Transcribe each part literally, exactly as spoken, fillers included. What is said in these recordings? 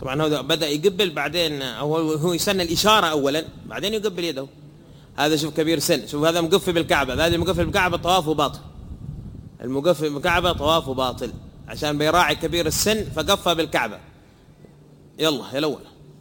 طبعا هو بدأ يقبل بعدين، أو هو يسن الإشارة أولا بعدين يقبل يده. هذا شوف كبير سن، شوف هذا مقفل بالكعبة، هذا المقفل بالكعبة طوافه باطل، المقفل بالكعبة طوافه باطل عشان بيراعي كبير السن فقفى بالكعبة. يلا يا الأول.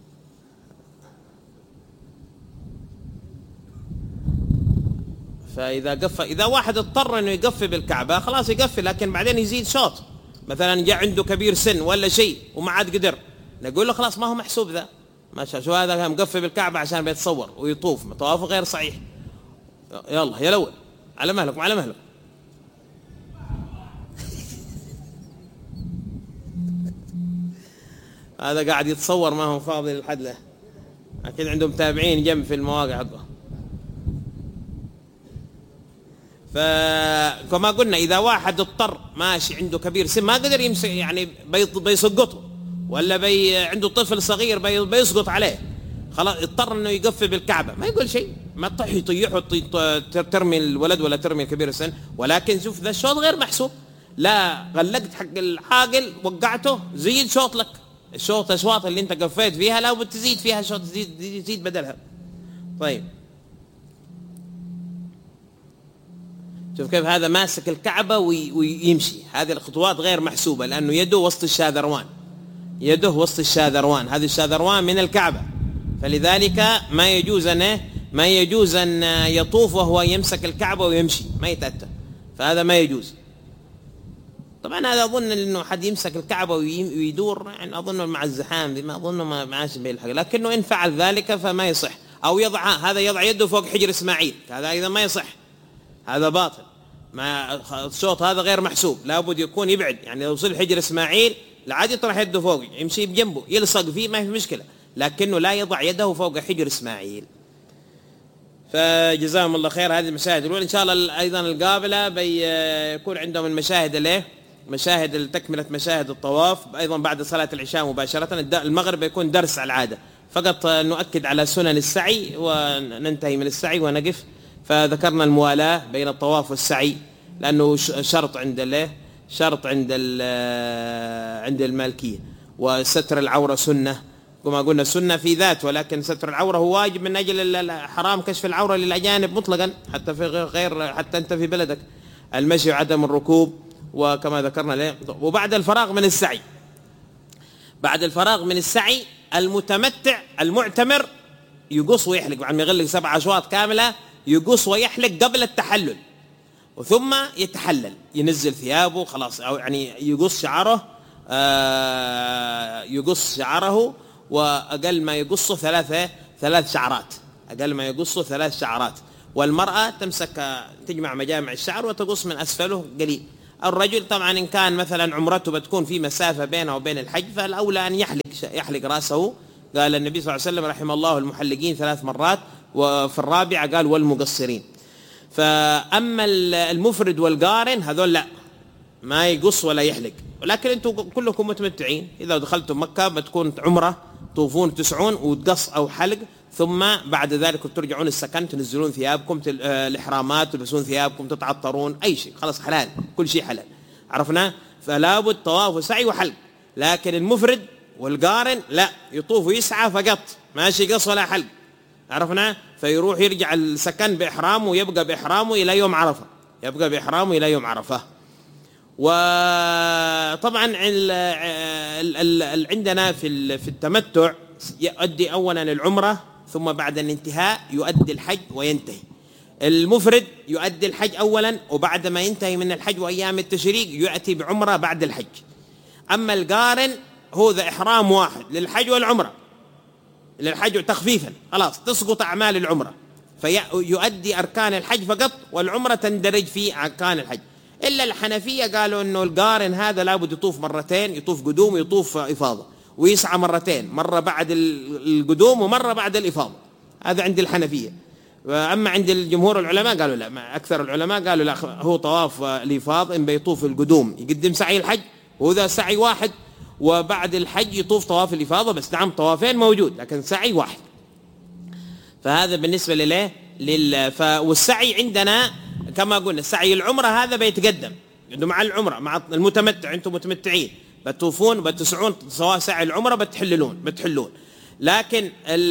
فإذا قفى، إذا واحد اضطر إنه يقفي بالكعبة خلاص يقفي، لكن بعدين يزيد شوط، مثلا جاء عنده كبير سن ولا شيء وما عاد قدر، نقول له خلاص ما هو محسوب ذا، ما شاء شو هذا مقفي بالكعبة عشان بيتصور ويطوف، طوافه غير صحيح. يلا يا الأول على مهلك وعلى مهلك. هذا قاعد يتصور ما هو فاضي لحد له، أكيد عندهم متابعين جنب في المواقع حقه. فكما قلنا إذا واحد اضطر ماشي عنده كبير سن ما قدر يمسك، يعني بيسقطه، ولا بي عنده طفل صغير بي بيسقط عليه، خلاص اضطر انه يقفل بالكعبة، ما يقول شيء، ما تطيح يطيحه ترمي الولد ولا ترمي الكبير السن، ولكن شوف ذا الشوط غير محسوب، لا غلقت حق العاقل وقعته، زيد شوط لك، الشوط اشواط اللي انت قفيت فيها لا بد تزيد فيها شوط، تزيد تزيد بدلها. طيب شوف كيف هذا ماسك الكعبة ويمشي، هذه الخطوات غير محسوبة لأنه يده وسط الشاذروان، يده وسط الشاذروان، هذه الشاذروان من الكعبة، فلذلك ما يجوز أن ما يجوز أن يطوف وهو يمسك الكعبة ويمشي، ما يتأتى، فهذا ما يجوز. طبعا هذا أظن أنه حد يمسك الكعبة ويدور، يعني أظن مع الزحام دي ما أظنه ما معاش بيلحق، لكنه إن فعل ذلك فما يصح. أو يضع هذا يضع يده فوق حجر إسماعيل، هذا أيضا ما يصح، هذا باطل، ما الشوط هذا غير محسوب، لابد يكون يبعد، يعني لو وصل حجر إسماعيل لا عاد يطرح يده فوق، يمشي بجنبه يلصق فيه ما في مشكلة، لكنه لا يضع يده فوق حجر إسماعيل. فجزاهم الله خير. هذه المشاهد الأولى، إن شاء الله أيضا القابلة بيكون عندهم المشاهد له مشاهد تكملة مشاهد الطواف أيضا بعد صلاة العشاء مباشرة، المغرب بيكون درس على العادة، فقط نؤكد على سنن السعي وننتهي من السعي ونقف. فذكرنا الموالاة بين الطواف والسعي لأنه شرط عند الله، شرط عند عند المالكية، وستر العورة سنة كما قلنا، سنة في ذات، ولكن ستر العورة هو واجب من أجل حرام كشف العورة للأجانب مطلقا، حتى في غير حتى أنت في بلدك، المشي وعدم الركوب، وكما ذكرنا له. وبعد الفراغ من السعي، بعد الفراغ من السعي المتمتع المعتمر يقص ويحلق، بعد ما يغلق سبع أشواط كاملة يقص ويحلق قبل التحلل، وثم يتحلل ينزل ثيابه خلاص، أو يعني يقص شعره، آه يقص شعره، وأقل ما يقصه ثلاثة ثلاث شعرات، أقل ما يقصه ثلاث شعرات. والمرأة تمسك تجمع مجامع الشعر وتقص من أسفله قليل. الرجل طبعا إن كان مثلا عمرته بتكون في مسافة بينه وبين الحج فالأولى أن يحلق يحلق رأسه. قال النبي صلى الله عليه وسلم رحم الله المحلقين ثلاث مرات، وفي الرابعة قال والمقصرين. فأما المفرد والقارن هذول لا، ما يقص ولا يحلق، ولكن أنتم كلكم متمتعين، إذا دخلتم مكة بتكون عمرة طوفون تسعون وتقص أو حلق، ثم بعد ذلك ترجعون السكن تنزلون ثيابكم الإحرامات، تلبسون ثيابكم، تتعطرون، أي شيء خلاص حلال، كل شيء حلال عرفنا. فلا بد طواف وسعي وحلق. لكن المفرد والقارن لا، يطوف ويسعى فقط، ماشي قص ولا حلق عرفنا. فيروح يرجع السكن بإحرامه ويبقى بإحرامه إلى يوم عرفة، يبقى بإحرامه إلى يوم عرفة. وطبعا عندنا في في التمتع يؤدي أولا العمرة، ثم بعد الانتهاء يؤدي الحج وينتهي. المفرد يؤدي الحج أولا، وبعد ما ينتهي من الحج وأيام التشريق يأتي بعمرة بعد الحج. أما القارن هو ذا إحرام واحد للحج والعمرة، للحج تخفيفا خلاص تسقط أعمال العمرة، فيؤدي أركان الحج فقط، والعمرة تندرج في أركان الحج. إلا الحنفية قالوا إنه القارن هذا لابد يطوف مرتين، يطوف قدوم ويطوف إفاضة، ويسعى مرتين، مرة بعد القدوم ومرة بعد الإفاضة، هذا عند الحنفية. أما عند الجمهور العلماء قالوا لا، أكثر العلماء قالوا لا، هو طواف الإفاضة إن بيطوف القدوم يقدم سعي الحج، وهذا سعي واحد، وبعد الحج يطوف طواف الإفاضة بس، نعم طوافين موجود لكن سعي واحد. فهذا بالنسبة لله لل ف... والسعي عندنا كما قلنا سعي العمرة هذا بيتقدم عنده مع العمرة، مع المتمتع، أنتم متمتعين بتوفون بتسعون سواء سعي العمرة بتحللون بتحلون. لكن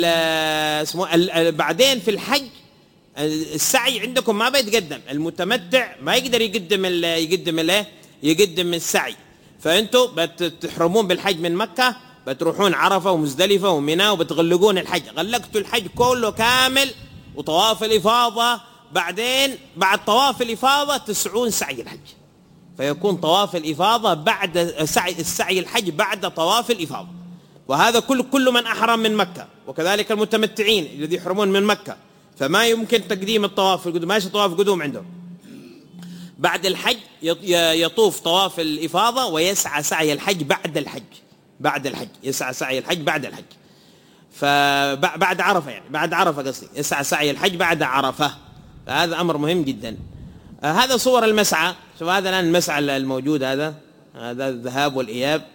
اسمه بعدين في الحج السعي عندكم ما بيتقدم، المتمتع ما يقدر يقدم ال يقدم الايه يقدم السعي، فانتوا بتحرمون بالحج من مكة، بتروحون عرفة ومزدلفة ومنى وبتغلقون الحج، غلقتوا الحج كله كامل وطواف الإفاضة. بعدين بعد طواف الإفاضة تسعون سعي الحج، فيكون طواف الإفاضة بعد سعي السعي الحج بعد طواف الإفاضة. وهذا كل كل من أحرم من مكة، وكذلك المتمتعين الذي يحرمون من مكة، فما يمكن تقديم الطواف القدوم، ماشي طواف قدوم عندهم. بعد الحج يطوف طواف الإفاضة ويسعى سعي الحج بعد الحج بعد الحج يسعى سعي الحج بعد الحج فبعد عرفة، يعني بعد عرفة قصدي يسعى سعي الحج بعد عرفة. فهذا أمر مهم جدا. آه هذا صور المسعى. شوف هذا الآن المسعى الموجود، هذا هذا الذهاب والإياب،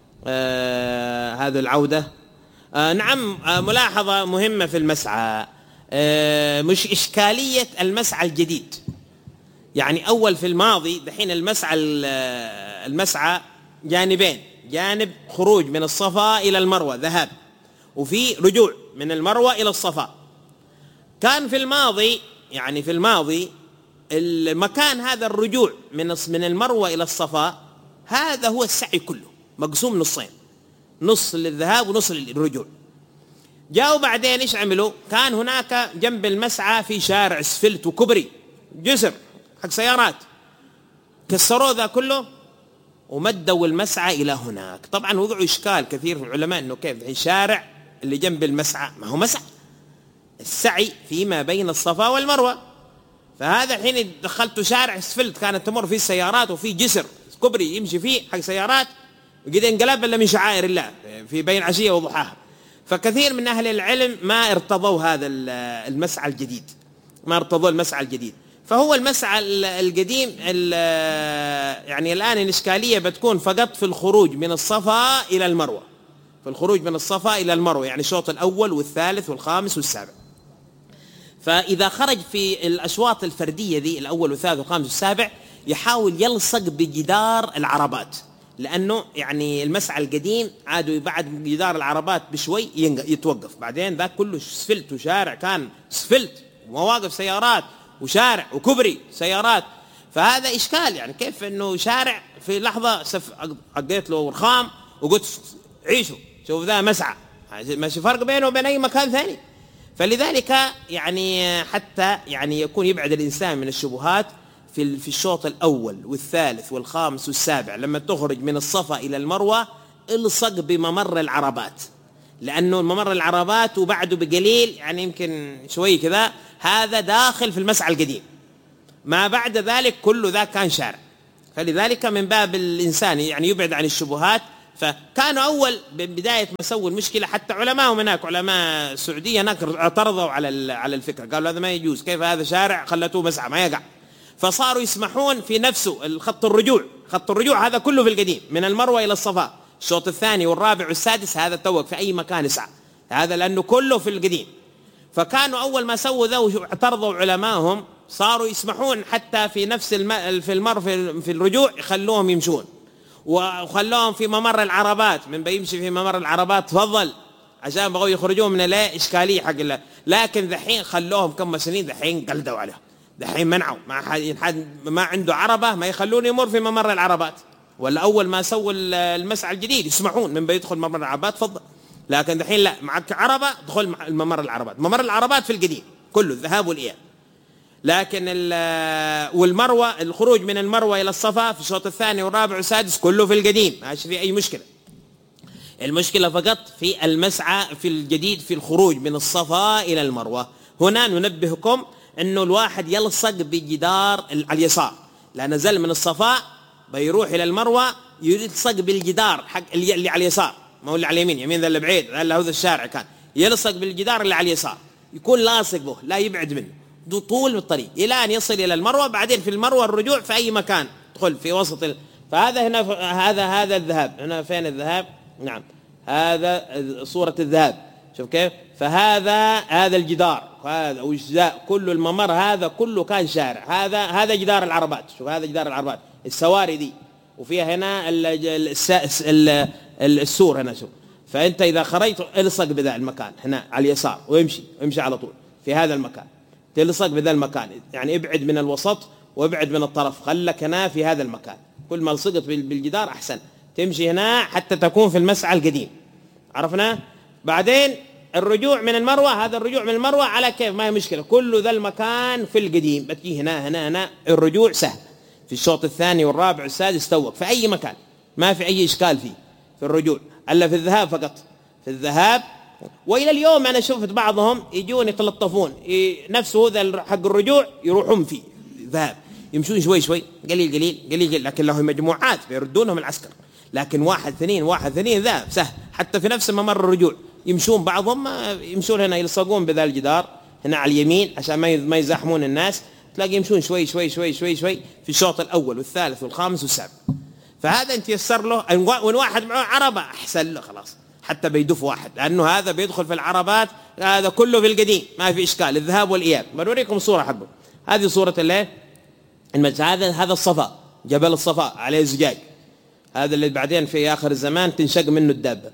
آه هذا العودة. آه نعم. آه ملاحظة مهمة في المسعى، آه مش إشكالية المسعى الجديد. يعني أول في الماضي دحين المسعى المسعى جانبين، جانب خروج من الصفا إلى المروة ذهاب، وفي رجوع من المروة إلى الصفا. كان في الماضي يعني في الماضي المكان هذا الرجوع من من المروة إلى الصفا هذا هو السعي كله مقسوم نصين، نص للذهاب ونص للرجوع. جاءوا بعدين إيش عملوا؟ كان هناك جنب المسعى في شارع اسفلت وكبري جسر حق سيارات، كسروا ذا كله ومدوا المسعى إلى هناك. طبعا وقعوا إشكال كثير في العلماء إنه كيف الشارع اللي جنب المسعى ما هو مسعى، السعي فيما بين الصفا والمروة. فهذا حين دخلت شارع اسفلت كانت تمر فيه السيارات وفي جسر كبري يمشي فيه حق سيارات، وقد انقلب إلا من شعائر الله في بين عشية وضحاها. فكثير من أهل العلم ما ارتضوا هذا المسعى الجديد، ما ارتضوا المسعى الجديد. فهو المسعى القديم يعني الآن الإشكالية بتكون فقط في الخروج من الصفا إلى المروة، في الخروج من الصفا إلى المروة، يعني الشوط الأول والثالث والخامس والسابع. فإذا خرج في الأشواط الفردية ذي الأول والثالث والخامس والسابع يحاول يلصق بجدار العربات، لأنه يعني المسعى القديم عادوا بعد جدار العربات بشوي يتوقف، بعدين ذاك كله سفلت وشارع كان سفلت ومواقف سيارات وشارع وكبري سيارات. فهذا إشكال، يعني كيف إنه شارع في لحظة سف أقيت له رخام وقلت عيشوا شوف ذا مسعى، ماشي فرق بينه وبين أي مكان ثاني. فلذلك يعني حتى يعني يكون يبعد الإنسان من الشبهات في في الشوط الأول والثالث والخامس والسابع لما تخرج من الصفا إلى المروة الصق بممر العربات، لأنه ممر العربات وبعده بقليل يعني يمكن شوي كذا هذا داخل في المسعى القديم، ما بعد ذلك كله ذا كان شارع. فلذلك من باب الإنسان يعني يبعد عن الشبهات. فكانوا أول بداية ما سووا المشكلة حتى علماء هناك علماء السعودية هناك اعترضوا على على الفكرة، قالوا هذا ما يجوز، كيف هذا شارع خلتوه مسعى ما يقع. فصاروا يسمحون في نفسه الخط الرجوع، خط الرجوع هذا كله في القديم من المروة إلى الصفا، الشوط الثاني والرابع والسادس هذا توق في أي مكان يسعى، هذا لأنه كله في القديم. فكانوا أول ما سووا ذا واعترضوا علماءهم صاروا يسمحون حتى في نفس الم... في المر في... في الرجوع يخلوهم يمشون، وخلوهم في ممر العربات من بيمشي في ممر العربات تفضل عشان بغوا يخرجون من لا إشكالية حق الله. لكن ذحين خلوهم كم سنين ذحين قلدوا عليهم، ذحين منعوا ما حد ما عنده عربة ما يخلون يمر في ممر العربات. ولا أول ما سووا المسعى الجديد يسمحون من بيدخل ممر العربات تفضل، لكن ذحين لا، معك عربة دخل ممر العربات، ممر العربات في القديم كله الذهاب والإياب. لكن والمروة الخروج من المروة إلى الصفا في الشوط الثاني والرابع والسادس كله في القديم، ما في أي مشكلة. المشكلة فقط في المسعى في الجديد في الخروج من الصفا إلى المروة. هنا ننبهكم أنه الواحد يلصق بجدار اليسار، لا نزل من الصفا بيروح إلى المروة يلصق بالجدار حق اللي على اليسار، ما هو اللي على اليمين، يمين ذا اللي بعيد هذا هو الشارع، كان يلصق بالجدار اللي على اليسار يكون لاصق به لا يبعد منه طول الطريق إلى أن يصل إلى المروة. بعدين في المروة الرجوع في أي مكان تدخل في وسط ال... فهذا هنا هذا هذا الذهاب. هنا فين الذهاب؟ نعم هذا صورة الذهاب، شوف كيف. فهذا هذا الجدار هذا وجزاء كل الممر هذا كله كان شارع، هذا هذا جدار العربات، شوف هذا جدار العربات السواري دي وفيها هنا السور هنا شوف. فأنت إذا خرجت الصق بذا المكان هنا على اليسار وامشي امشي على طول في هذا المكان، تلصق بذا المكان، يعني ابعد من الوسط وابعد من الطرف، خلك هنا في هذا المكان. كل ما لصقت بالجدار أحسن. تمشي هنا حتى تكون في المسعى القديم. عرفنا؟ بعدين الرجوع من المروة، هذا الرجوع من المروة على كيف، ما هي مشكلة، كل ذا المكان في القديم. بتجي هنا هنا هنا الرجوع سهل في الشوط الثاني والرابع والسادس، توك في أي مكان ما في أي إشكال فيه في الرجوع، ألا في الذهاب فقط. في الذهاب وإلى اليوم أنا شفت بعضهم يجون يتلطفون نفسه هذا حق الرجوع يروحون فيه ذهاب، يمشون شوي شوي قليل قليل قليل قليل، لكن لهم مجموعات بيردونهم العسكر. لكن واحد اثنين واحد اثنين ذهب سهل، حتى في نفس ممر الرجوع يمشون بعضهم يمشون هنا يلصقون بذا الجدار هنا على اليمين عشان ما يزاحمون الناس، تلاقي يمشون شوي شوي شوي شوي شوي في الشوط الأول والثالث والخامس والسابع. فهذا انت يسر له، وان واحد معه عربة أحسن له خلاص، حتى بيدف واحد، لأنه هذا بيدخل في العربات، هذا كله في القديم ما في إشكال، الذهاب والإياب. بنوريكم صورة حقه، هذه صورة الليل المجلس. هذا هذا الصفا، جبل الصفا عليه زجاج، هذا اللي بعدين في آخر الزمان تنشق منه الدابة.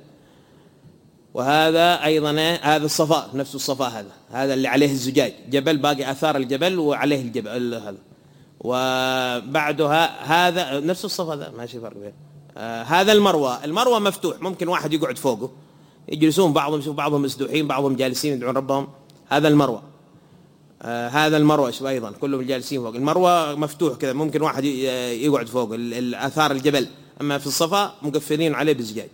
وهذا أيضا هذا الصفا نفس الصفا، هذا هذا اللي عليه الزجاج، جبل باقي آثار الجبل وعليه الجبل هذا. وبعدها هذا نفس الصفا، هذا ماشي فرق بين آه هذا المروة. المروة مفتوح، ممكن واحد يقعد فوقه، يجلسون بعضهم، شوف بعضهم مسدوحين بعضهم جالسين يدعون ربهم. هذا المروة. آه هذا المروة شوف أيضا كلهم جالسين فوق. المروة مفتوح كذا، ممكن واحد يقعد فوق الآثار الجبل. أما في الصفا مقفلين عليه بالزجاج.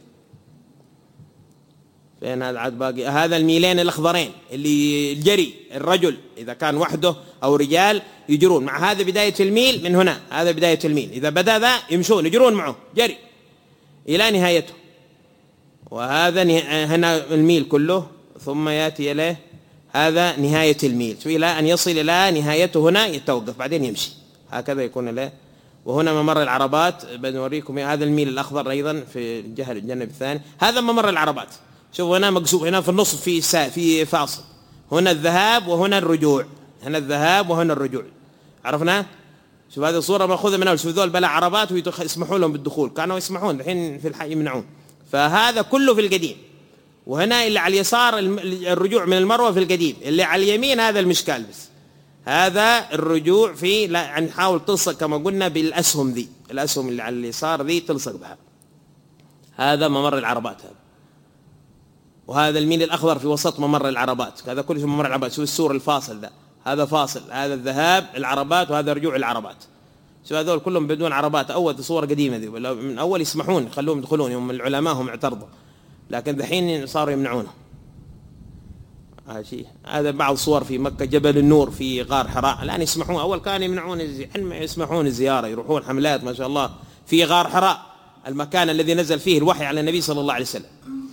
فين هذا عاد باقي؟ هذا الميلين الأخضرين اللي الجري، الرجل إذا كان وحده أو رجال يجرون مع هذا بداية الميل من هنا، هذا بداية الميل، إذا بدأ ذا يمشون يجرون معه جري إلى نهايته. وهذا هنا الميل كله، ثم يأتي إليه هذا نهاية الميل إلى أن يصل إلى نهايته هنا يتوقف بعدين يمشي، هكذا يكون له. وهنا ممر العربات، بنوريكم هذا الميل الأخضر أيضا في الجهة الجانب الثاني، هذا ممر العربات. شوفوا هنا مقسوم، هنا في النص في في فاصل، هنا الذهاب وهنا الرجوع، هنا الذهاب وهنا الرجوع. عرفنا؟ شوف هذه الصورة مأخوذة من أول، شوف ذول بلا عربات ويسمحوا لهم بالدخول، كانوا يسمحون الحين في الحي يمنعون. فهذا كله في القديم. وهنا اللي على اليسار الرجوع من المروة في القديم، اللي على اليمين هذا المشكال بس، هذا الرجوع في لا يعني نحاول تلصق كما قلنا بالأسهم ذي، الأسهم اللي على اليسار ذي تلصق بها. هذا ممر العربات هذا. وهذا الميل الأخضر في وسط ممر العربات، هذا كله في ممر العربات. شوف السور الفاصل ده، هذا فاصل، هذا الذهاب العربات وهذا رجوع العربات. شوف هذول كلهم بدون عربات، أول صور قديمة ذي، من أول يسمحون يخلوهم يدخلون، يوم العلماء هم اعترضوا، لكن دحين صاروا يمنعونه. هذا شيء. هذا بعض صور في مكة، جبل النور في غار حراء، الآن يسمحون، أول كانوا يمنعون يسمحون الزيارة، يروحون حملات ما شاء الله في غار حراء، المكان الذي نزل فيه الوحي على النبي صلى الله عليه وسلم.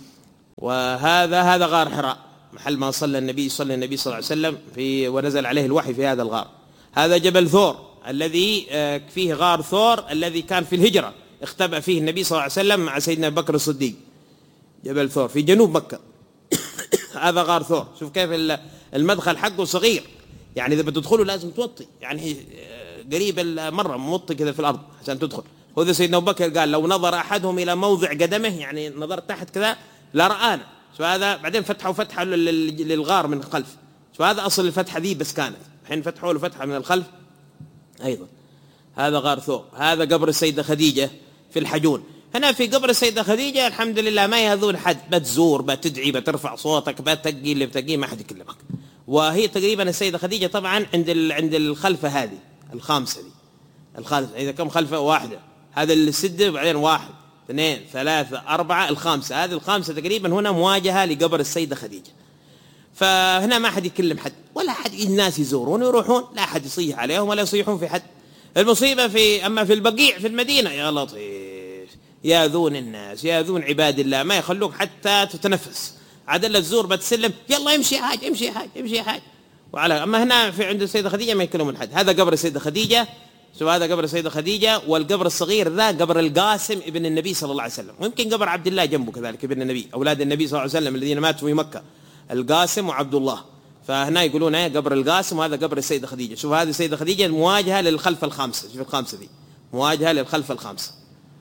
وهذا هذا غار حراء، محل ما صلى النبي صلى النبي صلى الله عليه وسلم في ونزل عليه الوحي في هذا الغار. هذا جبل ثور الذي فيه غار ثور الذي كان في الهجرة اختبأ فيه النبي صلى الله عليه وسلم مع سيدنا بكر الصديق. جبل ثور في جنوب مكة. هذا غار ثور. شوف كيف المدخل حقه صغير، يعني إذا بتدخله لازم توطي، يعني قريب مرة موطي كذا في الأرض عشان تدخل. هذا سيدنا أبو بكر قال لو نظر أحدهم إلى موضع قدمه، يعني نظر تحت كذا لا رآنا. شو هذا بعدين فتحوا فتحة للغار من الخلف. شو هذا أصل الفتحة ذي بس كانت، الحين فتحوا له فتحة من الخلف أيضا. هذا غار ثور. هذا قبر السيدة خديجة في الحجون. هنا في قبر السيدة خديجة الحمد لله ما يهذون حد، بتزور بتدعي بترفع صوتك بتقي اللي بتقيه ما حد يكلمك. وهي تقريبا السيدة خديجة طبعا عند عند الخلفة هذه الخامسة دي، الخامسة إذا كم خلفة واحدة، هذا السدة بعدين واحد اثنين ثلاثة أربعة، الخامسة هذه الخامسة تقريبا هنا مواجهة لقبر السيدة خديجة. فهنا ما حد يكلم حد ولا حد، الناس يزورون ويروحون لا حد يصيح عليهم ولا يصيحون في حد. المصيبة في أما في البقيع في المدينة يا لطيف، ياذون الناس ياذون عباد الله، ما يخلوك حتى تتنفس. عدل الزور بتسلم يلا امشي يا حاج امشي يا حاج امشي يا حاج. وعلى أما هنا في عند السيدة خديجة ما يكلمون حد. هذا قبر السيدة خديجة. شوف هذا قبر السيدة خديجة، والقبر الصغير ذا قبر القاسم ابن النبي صلى الله عليه وسلم، ويمكن قبر عبد الله جنبه كذلك ابن النبي، أولاد النبي صلى الله عليه وسلم الذين ماتوا في مكة، القاسم وعبد الله. فهنا يقولون ايه قبر القاسم، وهذا قبر السيدة خديجة. شوف هذه السيدة خديجة مواجهة للخلفة الخامسة، شوف الخامسة دي مواجهة للخلفة الخامسة.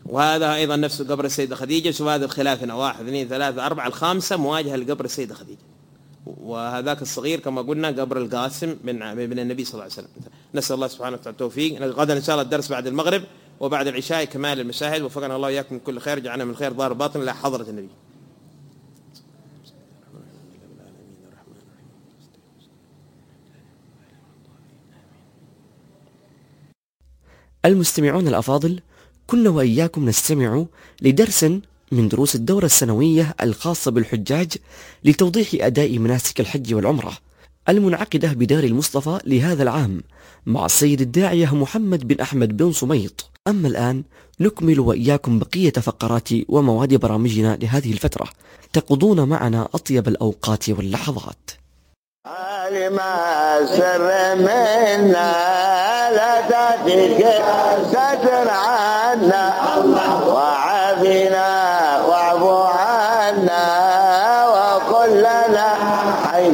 وهذا أيضا نفس قبر السيدة خديجة. شوف هذا الخلاف هنا، واحد اثنين ثلاثة أربعة، الخامسة مواجهة لقبر السيدة خديجة، وهذاك الصغير كما قلنا قبر القاسم من من النبي صلى الله عليه وسلم. نسأل الله سبحانه وتعالى التوفيق. غدا إن شاء الله الدرس بعد المغرب وبعد العشاء كمال المشاهد. وفقنا الله وإياكم من كل خير، جعلنا من خير ظاهر باطن إلى حضرة النبي. المستمعون الأفاضل، كنا وإياكم نستمع لدرس من دروس الدورة السنوية الخاصة بالحجاج لتوضيح أداء مناسك الحج والعمرة المنعقدة بدار المصطفى لهذا العام مع السيد الداعية محمد بن أحمد بن صميط. أما الآن نكمل وإياكم بقية فقرات ومواد برامجنا لهذه الفترة، تقضون معنا أطيب الأوقات واللحظات. عالم سر منا لا تأتيك ستر عنا وعافنا واعف عنا وقل لنا حين